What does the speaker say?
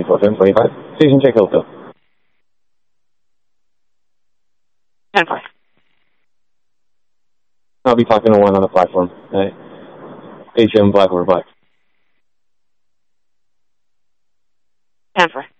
725. Station check hotel. 10-4. I'll be talking to one on the platform. HM Black over Black. 10-4.